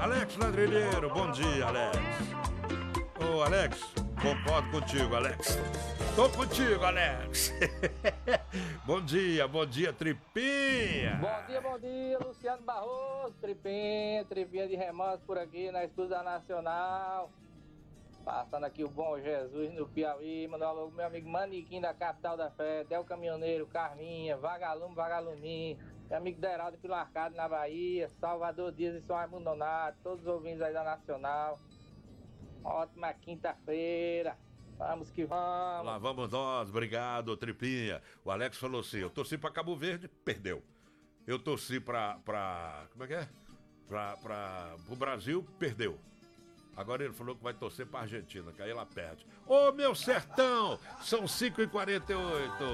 Alex Ladrilheiro, bom dia, Alex. Ô, Alex, concordo contigo, Alex. Tô contigo, Alex. Bom dia, Tripinha. Bom dia, Luciano Barroso, Tripinha de Remanso por aqui na Escuta Nacional. Passando aqui o Bom Jesus no Piauí, mandar logo meu amigo Maniquim da Capital da Fé, Del Caminhoneiro, Carminha, Vagalume, meu amigo Deraldo Pilarcado na Bahia, Salvador Dias e São Raimundo Nonato, todos os ouvintes aí da Nacional. Ótima quinta-feira. Vamos que vamos. Lá vamos nós, obrigado, Tripinha. O Alex falou assim, eu torci pra Cabo Verde, perdeu. Eu torci pra como é que é? Pro Brasil, perdeu. Agora ele falou que vai torcer pra Argentina, que aí ela perde. Ô, meu sertão, são 5h48.